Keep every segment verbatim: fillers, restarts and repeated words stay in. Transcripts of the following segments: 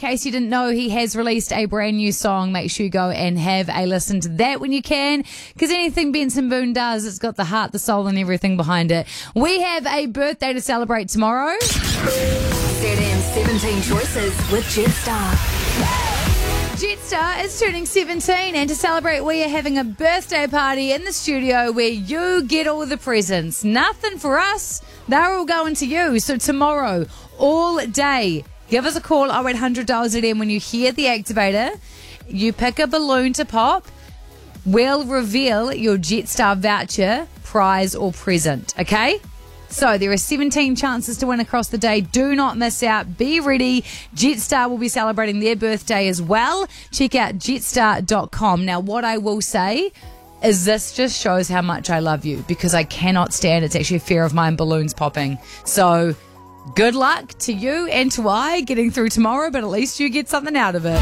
case you didn't know, he has released a brand new song. Make sure you go and have a listen to that when you can, because anything Benson Boone does, it's got the heart, the soul, and everything behind it. We have a birthday to celebrate tomorrow. Z M seventeen Choices with Jetstar. Jetstar is turning seventeen, and to celebrate, we are having a birthday party in the studio where you get all the presents. Nothing for us. They're all going to you. So tomorrow, all day, give us a call, oh eight hundred Z M, when you hear the activator. You pick a balloon to pop. We'll reveal your Jetstar voucher, prize, or present. Okay? So there are seventeen chances to win across the day. Do not miss out. Be ready. Jetstar will be celebrating their birthday as well. Check out jetstar dot com. Now, what I will say is this just shows how much I love you, because I cannot stand, it's actually a fear of mine, balloons popping. So good luck to you and to I getting through tomorrow, but at least you get something out of it.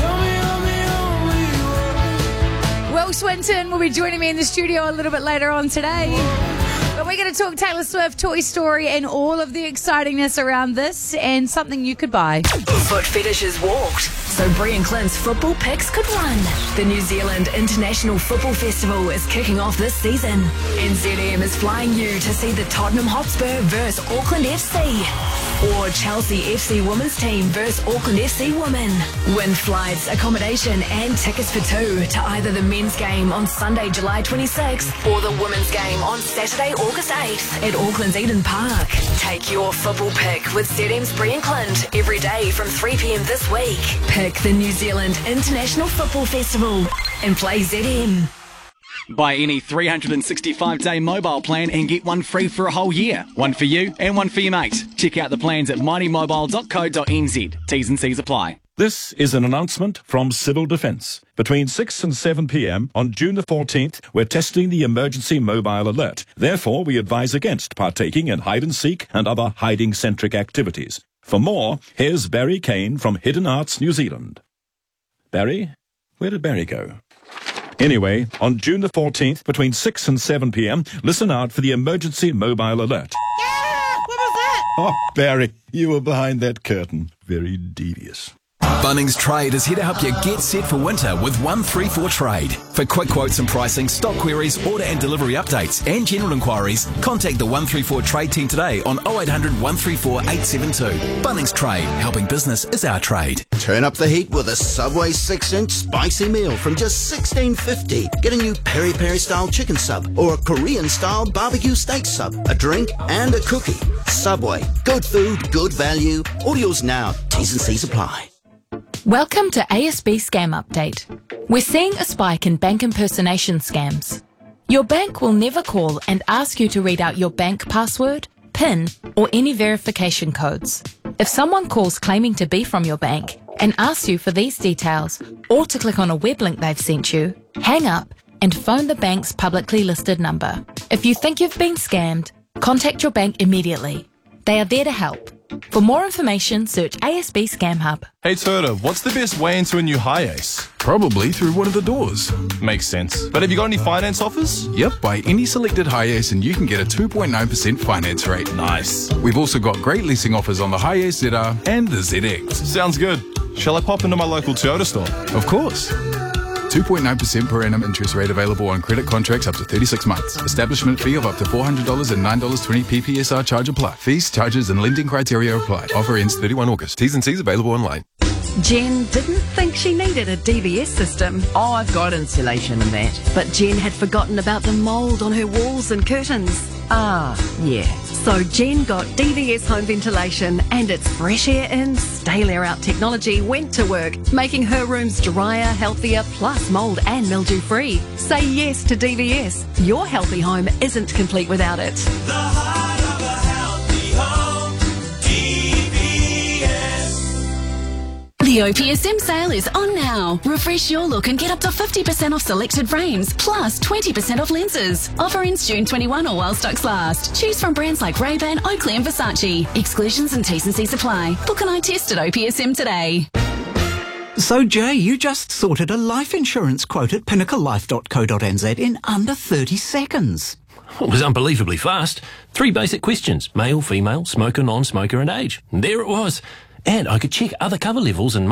Will Swinton will be joining me in the studio a little bit later on today. But we're going to talk Taylor Swift, Toy Story, and all of the excitingness around this, and something you could buy. Foot fetishes walked, so Brie and Clint's football picks could run. The New Zealand International Football Festival is kicking off this season, and Z M is flying you to see the Tottenham Hotspur versus Auckland F C. Or Chelsea F C women's team versus Auckland F C women. Win flights, accommodation and tickets for two to either the men's game on Sunday, July twenty-sixth or the women's game on Saturday, August eighth at Auckland's Eden Park. Take your football pick with Z M's Brie and Clint every day from three p.m. this week. Pick the New Zealand International Football Festival and play Z M. Buy any three hundred sixty-five day mobile plan and get one free for a whole year. One for you and one for your mate. Check out the plans at mighty mobile dot co dot n z. T's and C's apply. This is an announcement from Civil Defence. Between six and seven p.m. on June the fourteenth, we're testing the emergency mobile alert. Therefore, we advise against partaking in hide-and-seek and other hiding-centric activities. For more, here's Barry Kane from Hidden Arts New Zealand. Barry? Where did Barry go? Anyway, on June the fourteenth, between six and seven p.m, listen out for the emergency mobile alert. Yeah, what was that? Oh, Barry, you were behind that curtain. Very devious. Bunnings Trade is here to help you get set for winter with one three four Trade. For quick quotes and pricing, stock queries, order and delivery updates and general inquiries, contact the one three four Trade team today on oh eight hundred, one three four, eight seven two. Bunnings Trade, helping business is our trade. Turn up the heat with a Subway six inch spicy meal from just sixteen fifty. Get a new peri peri style chicken sub or a Korean style barbecue steak sub, a drink and a cookie. Subway, good food, good value. Orders now. T's and C's apply. Welcome to A S B Scam Update. We're seeing a spike in bank impersonation scams. Your bank will never call and ask you to read out your bank password, PIN, or any verification codes. If someone calls claiming to be from your bank and asks you for these details or to click on a web link they've sent you, hang up and phone the bank's publicly listed number. If you think you've been scammed, contact your bank immediately. They are there to help. For more information, search A S B Scam Hub. Hey Turda, what's the best way into a new Hi-Ace? Probably through one of the doors. Makes sense. But have you got any finance offers? Yep, buy any selected Hi-Ace and you can get a two point nine percent finance rate. Nice. We've also got great leasing offers on the Hi-Ace Z R and the Z X. Sounds good. Shall I pop into my local Toyota store? Of course. two point nine percent per annum interest rate available on credit contracts up to thirty-six months. Establishment fee of up to four hundred dollars and nine dollars twenty P P S R charge apply. Fees, charges and lending criteria apply. Offer ends thirty-first of August. T's and C's available online. Jen didn't think she needed a D V S system. Oh, I've got insulation and that. But Jen had forgotten about the mould on her walls and curtains. Ah, yeah. So Jen got D V S home ventilation, and its fresh air in, stale air out technology went to work, making her rooms drier, healthier, plus mould and mildew free. Say yes to D V S. Your healthy home isn't complete without it. The heart of a healthy home, D V S. The O P S M sale is on now. Refresh your look and get up to fifty percent off selected frames, plus twenty percent off lenses. Offer ends June twenty-first or while stocks last. Choose from brands like Ray-Ban, Oakley and Versace. Exclusions and T's and C's apply. Book an eye test at O P S M today. So, Jay, you just sorted a life insurance quote at pinnacle life dot co dot n z in under thirty seconds. It was unbelievably fast. Three basic questions: male, female, smoker, non-smoker and age. And there it was. And I could check other cover levels and